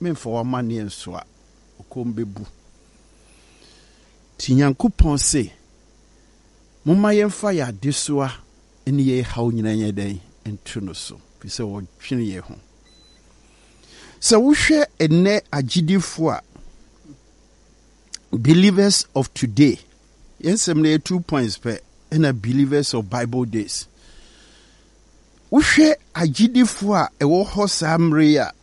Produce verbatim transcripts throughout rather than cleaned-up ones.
memfa wamane enso a okombebu tinyankopon se momma yemfa ya desoa eni ye haw nyina nye den entu no so pise wo twene ye ho so wohwe enne agidifo a believers of today yensem na two points per ena believers of Bible days wohwe agidifo a ewo ho samre a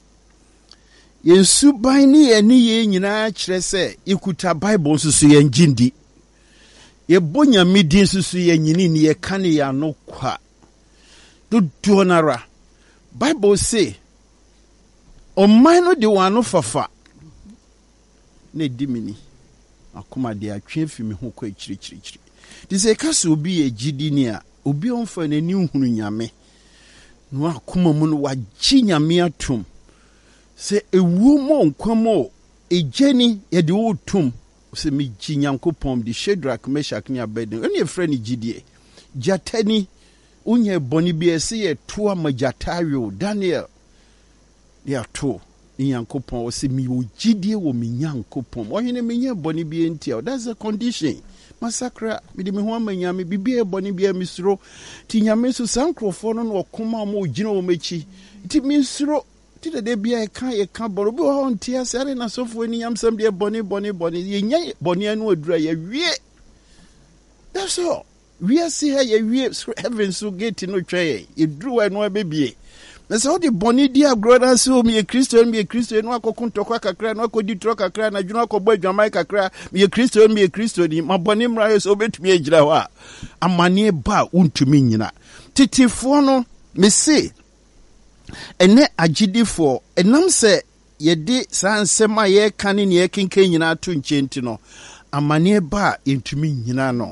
yensu ban ni eni ye nyina kire se ikuta Bible susu ye ngindi ye bonya midin susu ye nyini ni ye kane ya no kwa do donara Bible say o mino de wano fafa ne dimini akoma de atwe fimi ho kwa chiri chiri chiri dise kaso obi ye gidi ni a obi onfa na ni hunu nyame no akoma mu no wagye nyame atom se ewu mo nkwamo ejeni ye de otum se mi gyi Nyankopɔn di Shadrach Meshach ni Abednego ene efre ni gidie jatani unye boni bi ese ye to amajatawo Daniel ya to Nyankopɔn o se mi o gidie wo mi Nyankopɔn ohene mi nye boni bi entia that's a condition masakra mi de mi ho amanyame bibie boni biamisro ti nyame so sankrofo no no okoma mo gina wo mechi ti misro ti de bia e kan e kan boro bi ho ntia sare na sofo ni yamsam de boni boni boni ye nya boni anu adura ye wie that's all we are see here ye wie heaven so gate no twa ye duru anu abebie na so the boni dia brother so me Christian me Christian no akokuntokwa kakra no akodi tro kakra na dwuna akobɔ adwamai kakra me Christian me Christian ni maboni mra so betumi agira ho a amane ba untumi nyina titifo no me say ene agidifo enam se yede sansema ye kane ne ye kenken nyina to nchenti no amane ba entumi nyina no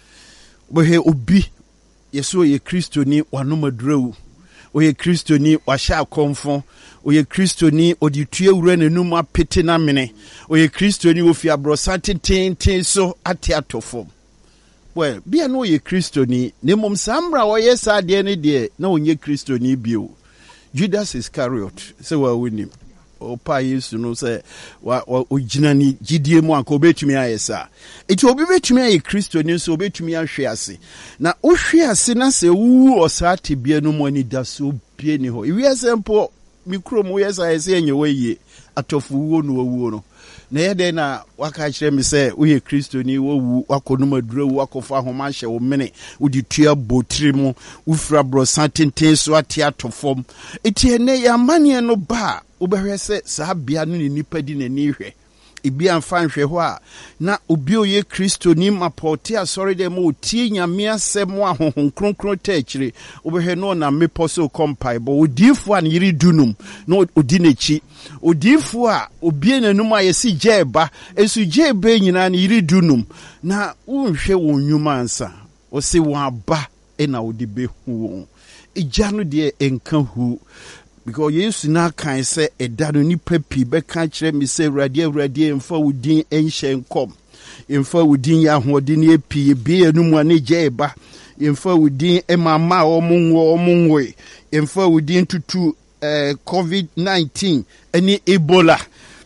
bohe obi yeso ye Kristoni wanomadrewu oye Kristoni washa konfo oye Kristoni oditue wura nanum apete na mene oye Kristoni ofi abrosate tenten so ate atofo well bia no oye Kristoni ne mom samra oye sa de ne de na onye Kristoni bio Judas Iscariot se wa winim o pa Yesu no se wa ogina ni gidie mu anka obetumi ayesa eti obi betumi aye Kristoni so obetumi ahwe ase na ohwe ase na se wu osate bia no mo ni da so bia ni ho iwi asempo mikrom wo yesa ese enye waye atofu wo no wu no na yede na waka kire mi se uye Kristoni wo wu wakonum adura wu akofa homa hye wo mene udi tua botiri mu ufra bro santenten so ate atofom eti ene ya mane no ba ubehwe se sa bia no ni nipa di na ni hwe ibi amfa nhwe ho a na obi oye Kristoni mapote asori de mo tie nyame asem ahohon kronkron ta akire ubehwe no na meposo kompai bo odifo an yiri dunum no odi nechi odifo a obi nanum ayesi jeba esu jeba nyina na yiri dunum na unhwe wonwuma ansa o se waba e na odi behu ija no de enka hu because Yesu na kan se edano ni papi be kan kire mi se awurade awurade emfa wudin enhye nkom emfa wudin ya hoden epi bi enum ane jeba emfa wudin emama omunwo omunwe emfa wudin tutu eh, covid nineteen ene Ebola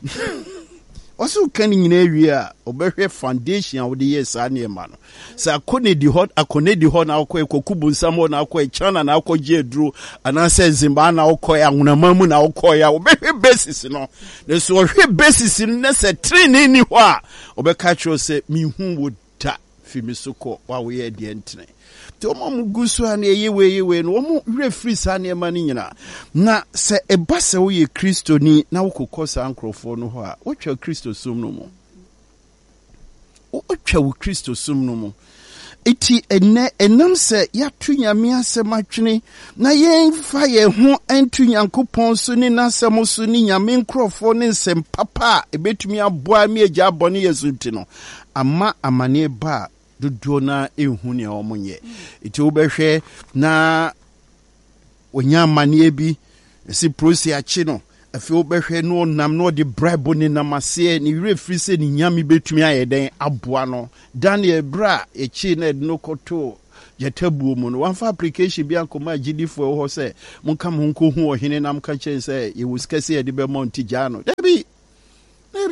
osu kan nyina awie a obehwe foundation a wode yes ane ma no sa akone di hot akone di hot na akọ ekokubu nsamo na akọ China na akọ jedru ananse Zimba na akọ ya nwunamamu na akọ ya obehwe basis no ne so ohwe basis ne se training ni ho a obeka tro se mi hu woda fimisoko wa we ye de ntene te o mamu gusu an yewe yewe no mo hwe free sa ne ma ni nyina na se eba se wo ye Kristoni na wokokosa ankrofo no ho a wotwa Kristo som no mo wotwa wo Kristo som no mo eti ene enam se ya tu nyame asem atwene na yen fa ye ho antu Nyankopɔn so ni nasem so ni nyame nkrofo ne nsem papa ebetumi aboa mi agya bone Yesu ntino ama amane ba dodo na ehu ne omonye eti obehwe na onya amane bi esi prosi achi no afi obehwe no nam no de bribe ni namase ni refri se ni nyame betumi ayeden aboa no Daniel bra echi na no koto yatabu mu no wanfa application bi ankoma gidifo ho se monka mo nko hu ohene nam ka chen se ye wuskase ye de be monti jano da bi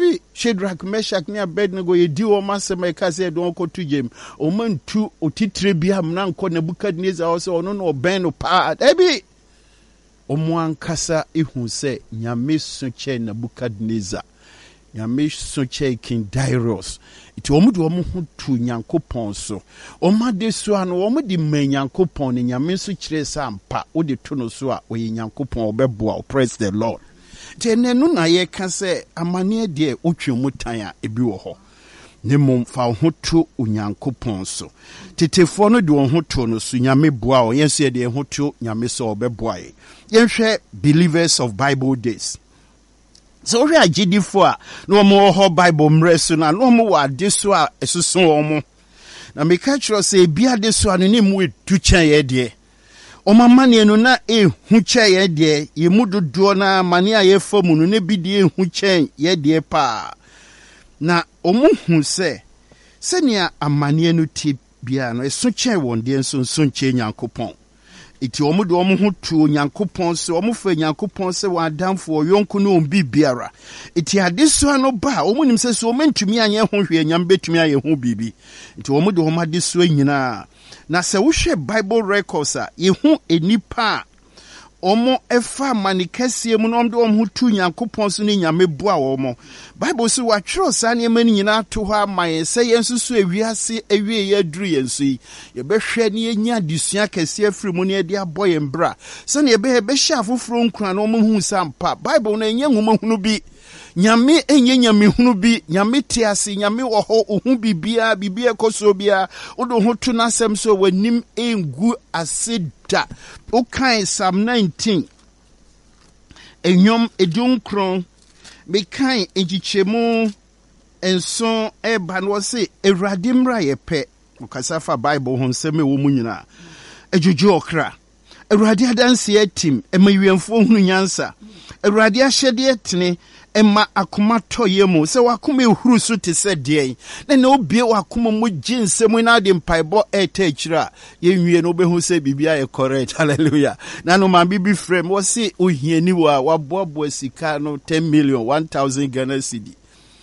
David, Shadrach, Meshach, ne Abednego, ye di o masema e ka se don ko tu jem. O man tu o titire bi am na nko Nebukadnezar o se ono no ben no pa. David. O mo ankasa ehu se nyame so che Nebukadnezar. Nyame so che King Darius. Iti omu de omu ho tu Nyankopon so. Oma de so ano omu de ma Nyankopon ne nyame so kire sa ampa. O de to no so a oye Nyankopon obeboa. Praise the Lord. Tene no na ye ka se amane de otwe mutan a ebi wo ho. Ne mom fa ho to Onyankopon so. Tetefo no de ho to no so nyame boa o. Yenso de ho to nyame so obeboa ye. Yenhwe believers of Bible days. So we are G D four no more ho Bible mreso na no more wa de so a esusun omo na me ka kiro say bia de so anu ne mu etu chen ye de o mama ne no na e hu chen ye de ye mu dodo na mane a ye famu no ne bi de hu chen ye de pa na o mu hu se se ne amane no ti bia no eso chen won de nso nso chen Nyankopon. Iti omu de omu ho tu Nyankopon se omu fe Nyankopon se wa adamfo yonku no ombi biara. Iti adeso no ba omu nim se so omu ntumi anye ho hwe nyam betumi aye ho bibi. Iti omu de omu adeso nyina na se wo hwe Bible records a ye hu enipa omo efa manikesie mu no omde omu tu Nyankopon so ni nyame boa omo. Bible so wa twero sa ne mani nyina to ho amaye se yensusu ewiase ewie ye duru yensu yi ye behwe ne yenya disua kese afiri mu ne ye de aboye mbra se ne ye be be hya foforo nkura no omu hu sampa. Bible na enye nwoma hunu bi nyame enye nyame hunu bi nyame tiase nyame wo ho ohu bibia bibia koso bia odo ho to nasem so wanim engu aseda. Okay, Psalm nineteen. Enyom edunkron mekan ejichemu enso eba no se Awurade mra ye pe. Okasa fa Bible ho nsem e wo mu nyina. Ejuju okra. Awurade adanse atim emawiemfo hunu nyansa. Awurade ahyede etene ema akoma toye mu se wakoma ehuru so te se de na na obie wakoma mu ginsem na de mpaibo eta akira ye nwie no obehu se bibia ye correct. Hallelujah. Na no man bibi frame wo se ohiani wa waboabo sika no ten million one thousand Ghana cedi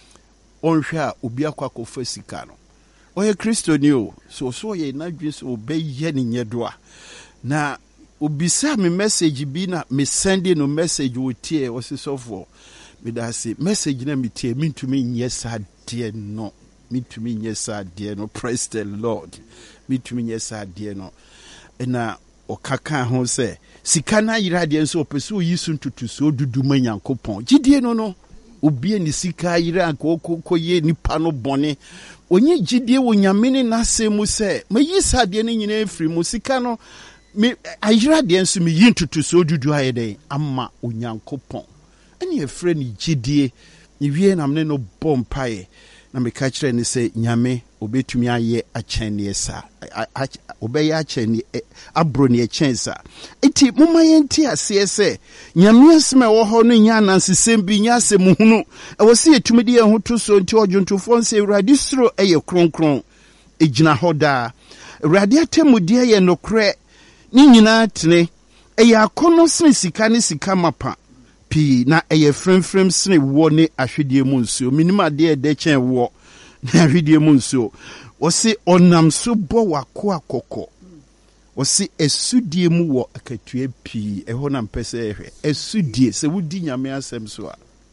onhwe a obi akwakofa sika no oye Kristo ni o so so ye na dwe so obeye ne nyedoa na obisa me message bi na me send no message wo tie wo se sofo me da say message na me tie me ntumi nye sa de no me ntumi nye sa de no. Praise the Lord. Me ntumi nye sa de no na okaka ho se sika na yira de nso opese oyisu ntutu so dudu ma Nyankopon gidie no no obi ni sika yira kokoye nipa no bone onye gidie wo nyame na asemu se mayi sa de no nyina efiri mu sika no me ayira de nso me yintutu so dudu ayede amma Onyankopon eni efre ni gidie ni wie na mne no bompae na me ka kire ni se nyame obetumi aye achen esa obeye achen abro ne achen sa eti moma yenti ase ese nyame aseme wo ho no nya nansesem bi nya asem hunu e wo se etumi de ho to so nti odwontofo nse Awurade suro eye kronkron ejina hoda Awurade atemudie ye nokre ni nyina tene eye akono sen sika ne sika mapa pi na eye fremfrem sene wo ne ahwedie mu nsuo minima de de chen wo na ahwedie mu nsuo wo se onam so bo wako akoko wo se esudie mu wo akatua pi eho na mpese ehwe esudie se wudi nyame asem so a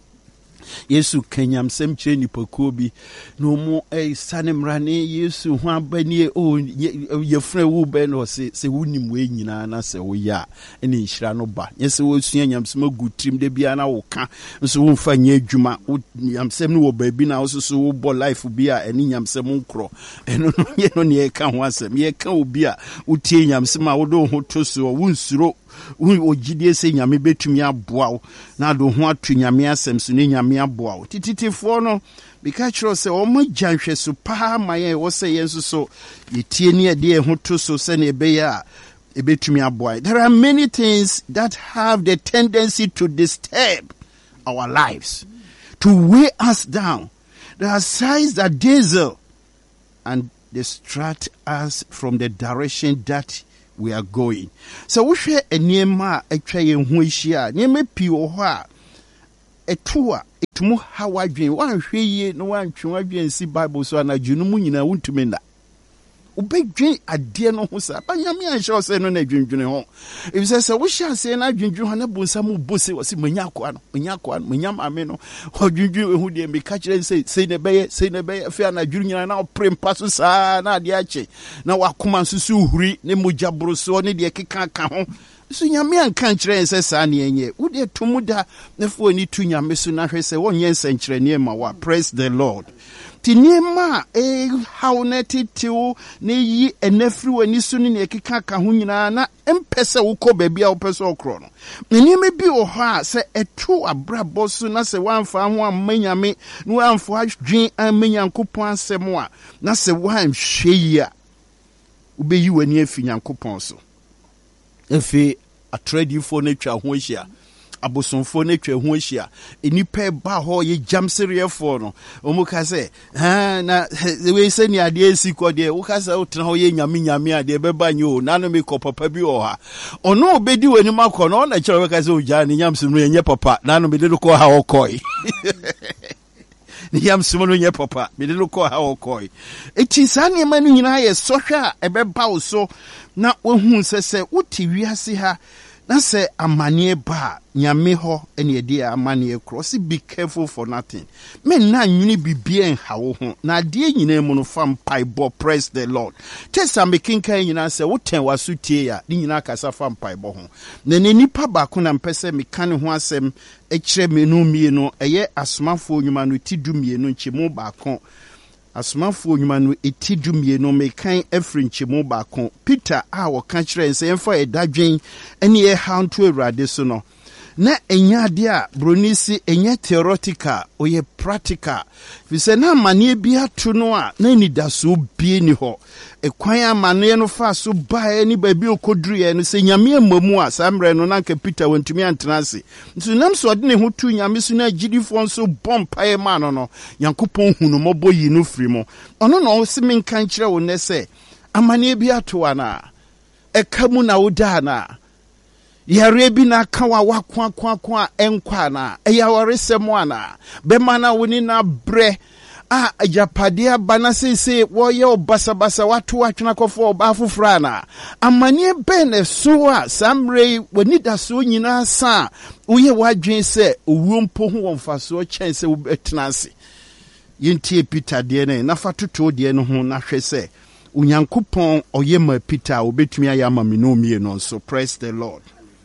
Yesu kenyam sem kire nipakuo bi no mo e sanemrane Yesu ho abani o ye frɛ wo be no se se wonim we nyina na se wo ya ene nhira no ba ye se wo sua nyamsem agutrim de bia na wo ka nso wo mfa nya adwuma nyamsem no wo ba bi na wo so wo bo life bi a ene nyamsem nkro eno no ye no ne ka ho asem ye ka obi a wo tie nyamsem a wo do ho to so wo nsuro wo gidie se nyame betumi aboa na do ho atu nyame asem so ne nyame aboa tititifo no bika kiro se o mo janhwe so pa maye wo se yenso so yetie ne ade ho to so se ne be ya e betumi aboa. There are many things that have the tendency to disturb our lives, to weigh us down. There are signs that dazzle and distract us from the direction that we are going. So we share a niema a tray and huishia, near me pure, a tour, tumu hawa dwen wan hwe yie no wan twe adwen si Bible so na dwunu mu nyina wontumi nda ubedwen ade no ho sa ba nyame anhye se no na dwendwene ho if say say wo hya se na dwendwene ho na bonsa mu bose wose manya kwa no manya kwa no manya ame no ho dwendwene ehu de me ka kire say say ne beye say ne beye fe na dwuru nyina na prempa so sa na ade ache na wakoma nsusu huri ne mogya boroso ne de keka ka ho so nyame anka kire say sa ne enye wo de tomuda ne fo ni tu nyame so na hwe say wonye nsankire ne ma wa. Praise the Lord. Tinema e hauneti tiu ne yi enefri wani suni ne keka ka ho nyina na empese wo kɔ baabi a wo pese okro no nneema bi o ha se etu abrabɔ so na se wanfa ho amanyame no wanfa adwen amanyankopɔn asɛm a na se wanhwɛ yi a ubeyi wani afi nyankopɔn so efi atradifo na twa ho ahia abosonfo na twa ho ahia enipa ba ho ye jamserefo no omu ka se ha na we se ni ade esiko de wo ka se utena ho ye nyame nyame ade beba nyo na no me ko papa bi o ha ono obedi wani makọ no na kire we ka se oja ni nyamsum no ye papa na no me de ko ha okoi ni nyamsum no ye papa me de ko ha okoi eti sane ma no nyina ye sohwa ebeba wo so na wohu se se uti wiase ha na se amane ba nyame ho ene ede amane cross. Be careful for nothing. Men na nwini bibie nha wo ho na de nyina mu no fam paibo. Praise the Lord. Tesa mekinka nyina se woten wasutie ya ni nyina kasa fam paibo ho na nipa ba ko na mpese meka ne ho asem e kire menu mie no eye asomafo nyuma no ti du mie no nchemu ba ko asomafo nyuma no eti du mie no mekan afri nchemu ba ko Peter a wo ka kire nse emfa edadwen ene ye hanto awurade so no na enya de a bronisi enya theoretical oye practical fi se na amane bi ato no a na ni da so bie ni ho ekwan amane no fa so bae ni ba bi okoduru ye no se nyame amamu a samre no na nka Peter wantumi antenase nso nam so de ne ho tu nyame so na agidifo nso bompae ma no no yankopon hunu mobo yi no firi mo ono no se menkan kire wo ne se amane bi ato ana ekamu na woda na yare bi na kawa wakwa kwa kwa enkwa na eyaware semo ana be mana woni na bre a ajapadia bana sese wo ye obasabasa watu watwena kofo oba afufra na amane bene so a samre woni da so nyina sa uye wadwen se owuo mpo ho wonfaso kyense wo betenase yentie Peter de ne na fatoto de ne ho na hwe se unyankopon oyema Peter obetumi ayama minomie no so. Praise the Lord.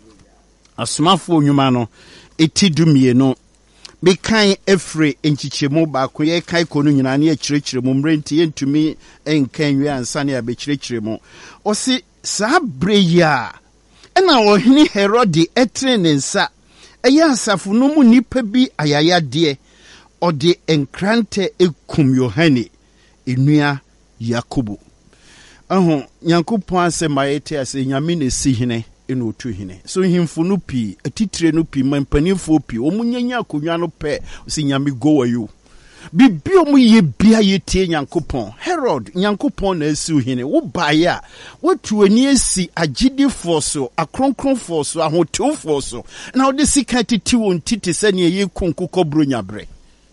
Asomafo nyuma no eti dumie no be kan efre enchichemu ba ko ye kai kono nyina na ye kirekiremu mrenti yentumi enkan wi ansa na be kirekiremu osi sa breya ena ohini Herode etre ne nsa eya asafo no mu nipa bi ayayade ode enkrante ekum Yohane enua Yakobo aho Nyankopon asema yete ase nyame na si hene eno otu hene so himfo no pi atitire no pi mampanifo pi omunyanya akonwa no pe si nyame go wayo bibi omu ye bia yetie Nyankopon Herod Nyankopon na asi hene wo baaya watu ani asi agidi forso akronkron forso ahotew forso na wo de sika titi won titi se ne ye konkokɔ bro nyabre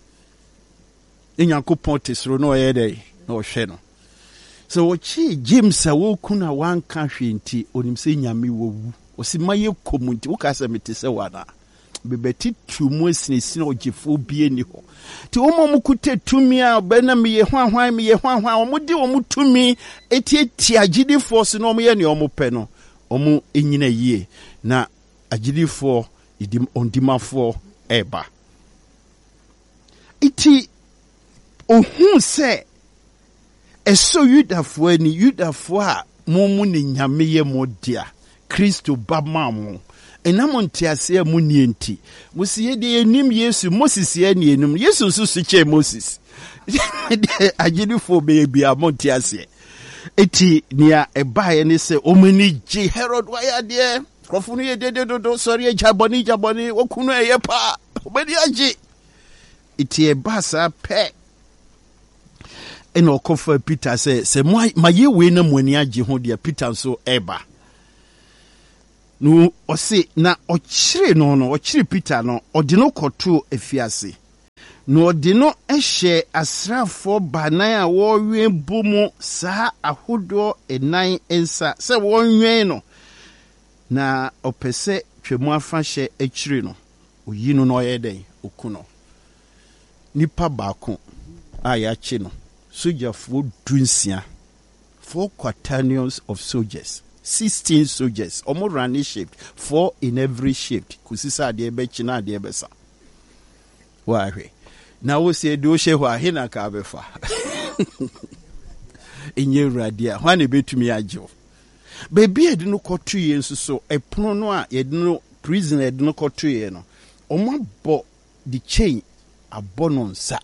Nyankopon tesro no ye dey na wo hwe no so wochi James a wokuna wanka hwenti onimse nyame wowu osimaye komunti wokasa metese wana bebeti tumu sinesina ogifo bie ni ho ti omo mukute tumi a bena meye hwanhwan meye hwanhwan omudi omutumi eti eti agidi force no omo ye ne omo pe no omo enyina yie na agidi for idim ondimafo eba iti ohun se eso yudafo ani yudafo a mumu ne nyame ye modia Kristo ba mamu enamo ntiase mu nienti musie de enim Yesu Moses ye ne enum Yesu nso su che Moses agidi fo be bia montiase eti nia ebae ne se omani ji Herod waya de krofunu ye de de do sorry jaboni jaboni wokunu eye pa omani agi eti eba sa pe eno kofa Peter se se maye we na muani agi ho de Peter so eba no ose na ochire no no ochire Peter no ode no koto afiase no de no ehye asrafo banan a wɔwen bomu saa ahodo enan ensa se wɔnwen no na opese twemu afa hye akiri no oyi no no yɛ den okuno nipa baako a yachi no sojafo dunsia four quaternions of soldiers sixteen soldiers omo running shift four in every shift kusisa de be china de be sa wa hwe na wo se do hye hwa he na ka be fa enye radia hwa ne betumi agyew bebi edi no kotu ye nso so epono no a ye no prison edi no kotu ye no omo bo the chain abono nsa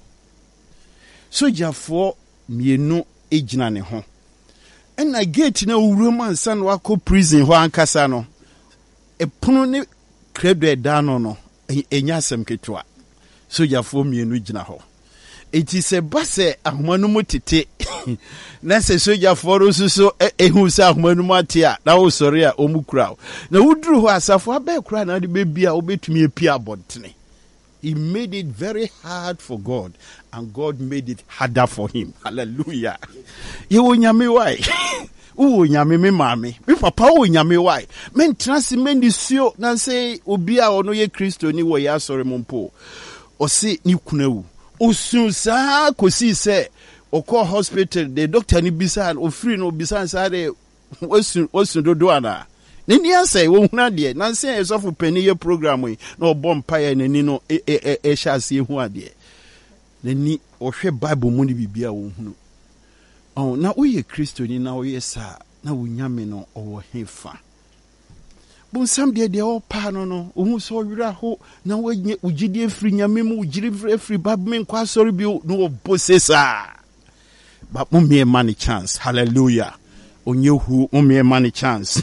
sojafo mienu ejina ne ho ena gate na uwuram ansa no akọ prison ho ankasa no epono ne credo edano no enya asem ketwa sojafo mienu gina ho eti se base ahomanu mutete na se sojafo ro suso ehu se ahomanu mate a na wo sori a omukura na wuduru ho asafo abekura na de bebia obetumi epia abodtene. He made it very hard for God, and God made it harder for him. Hallelujah. You nyame why? U nyame me mame. Me papa u nyame why? Men transi men disio na say obi a ono ye Kristo ni wo ya sori mompo. O se ni kunewu. Osun sa kosi se okọ hospital the doctor ni bisa o free no bisa sa de osun osun dodo ana. Nini answer wo huna de na say esofu pani ye program yi na obom paye nani no e e e hyase hu ade nani ohwe bible mu ni bibia wo hunu oh na uye Kristo ni na uye sa na wunyame no owo hefa bonsam de de o pa no no ohun so wira ho na wanye ugide free nyame mu ugire free bible men kwa sorry bi no obosesa ba mu me man chance. Hallelujah. Onye hu mu me man chance.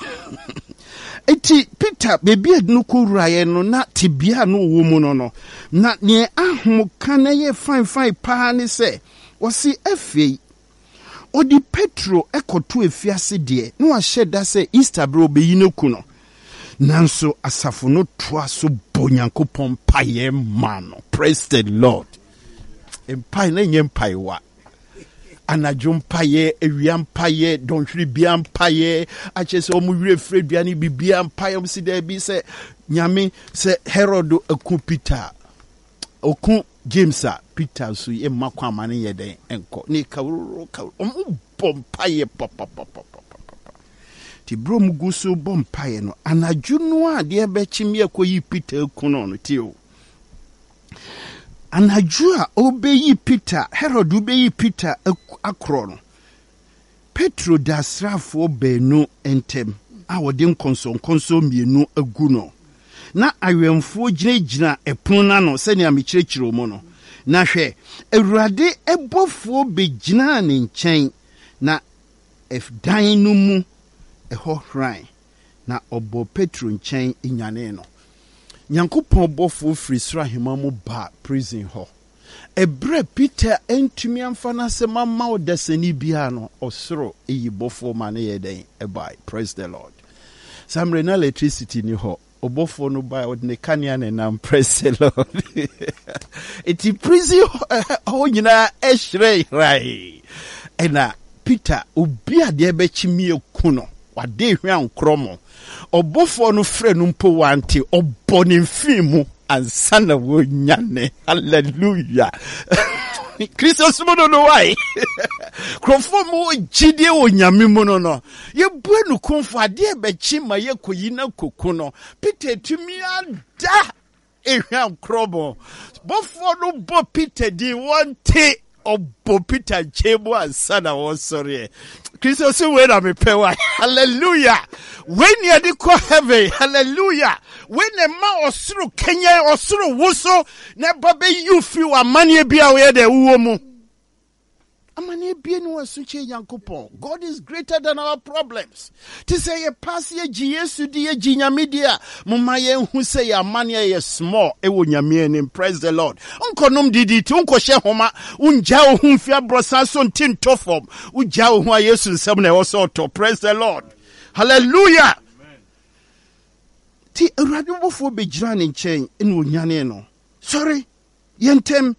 Eti Peter bebi adunu kuraye no na tibia no wo mu no no na ne ahomuka na ye fine fine pa ne se osi afei odi Petro ekoto efiase de no ahye da se Easter bro beyi no ku no nanso asafo no toa so bonyankopon paye man. Praise the Lord. Empai na nyempai wa anadwo mpaye ewia mpaye donhwiri bia mpaye achese omu wire fredua ni bibia mpaye omsi da bi se nyame se Herod aku Peter oku James a Peter so e makwa amane ye den enko ni kawro kawro omu bompaye papa papa papa ti brom guso bompaye no anadwo no a de be chimie koyi Peter aku no no ti o anajua obeyi Peter Herod obeyi Peter akro no Petro dasrafo benu entem a wode nkonso nkonso mienu agu no na awemfo ginagina epon na no se ne amekirikiro mu no na hwe Awurade ebofo begina ne nkyɛn na ef dan no mu eho hran na obo Petro nkyɛn inyane no Nyankopɔn bɔfo firi soro ahema mu ba prison ho. Ebre Peter entumi amfa na se mama odasani bia no osoro eyi bɔfo ma ne yeden ebai. Praise the Lord. Samre na electricity ni ho. Obɔfo no ba odne kania ne nam. Praise the Lord. Eti prison ho nyina ehre rai. Ena Peter obi ade be chimie ku no. Wade hwe ankromo. Obofo no frɛ no mpo wante obone mfimu ansana wo nyane. Hallelujah. Christos mo no why. Krofo mo gide wo nyame mo no no. Ye buenu konfo ade be chima ye koyi na koku no. Peter tumi ada ehwe ankromo. Bofo no bo Peter di wante obo Peter chebo ansana wo sorry. Christos we na me pewa. Hallelujah. When you de ko heaven, hallelujah. When a ma osuru Kenya osuru wuso na babe you feel amane bia we de wo mu. Amane bia no asuche Yankopon. God is greater than our problems. To say ye pass ye Yesu di ye nyame dia, mama ye hu say ye amane ye small e wo nyame en praise the Lord. Unko nom didi ti unko hye homa, unja wo hu fia brosa so ntin tofom, unja wo hu a Yesu nsem na wo so to praise the Lord. Hallelujah. Amen. Ti Awurade bofo begira ne nkyɛn ene onyane no. Sorry. Yentem